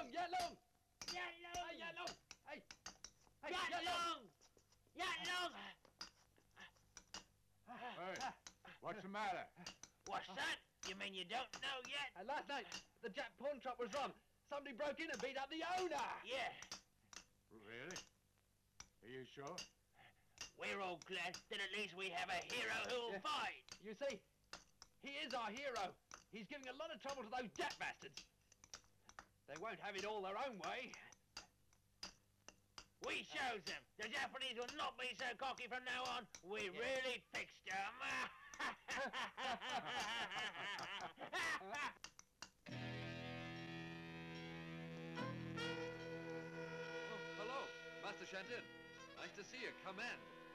Long, Yat Long! Yat Long! Hey, Yat Long! Hey! Hey, Yat Long! Yat Long! Hey, what's the matter? What's that? You mean you don't know yet? Last night, the Jap pawn shop was robbed. Somebody broke in and beat up the owner! Yeah. Really? Are you sure? We're all glad that at least we have a hero who'll fight. You see, he is our hero. He's giving a lot of trouble to those Jap bastards. They won't have it all their own way. We shows them. The Japanese will not be so cocky from now on. We really fixed them. Hello, Master Shantin. Nice to see you. Come in.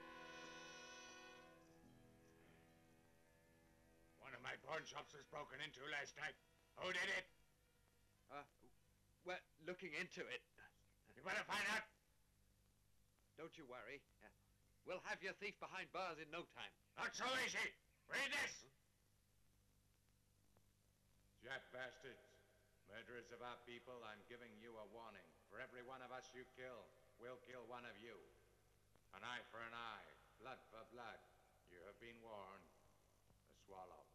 One of my pawn shops was broken into last night. Who did it? We're looking into it. You better find out. Don't you worry. We'll have your thief behind bars in no time. Not so easy. Read this. Jap bastards, murderers of our people, I'm giving you a warning. For every one of us you kill, we'll kill one of you. An eye for an eye, blood for blood. You have been warned. The Swallow.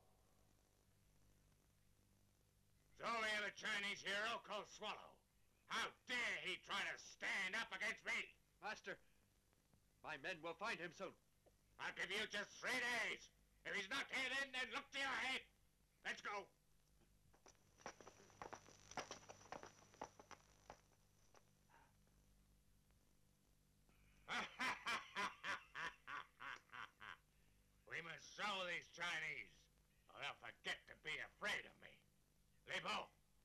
So we have a Chinese hero called Swallow. How dare he try to stand up against me? Master, my men will find him soon. I'll give you just 3 days. If he's not here then look to your head. Let's go. We must show these Chinese, or they'll forget to be afraid of me. Libo,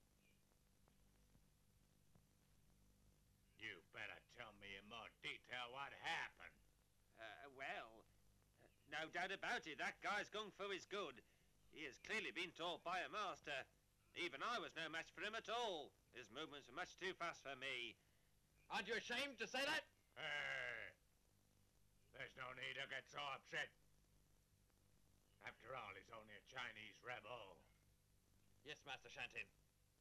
you better tell me in more detail what happened. No doubt about it, that guy's gung fu is good. He has clearly been taught by a master. Even I was no match for him at all. His movements were much too fast for me. Aren't you ashamed to say that? Hey, there's no need to get so upset. After all, he's only a Chinese rebel. Yes, Master Shantin.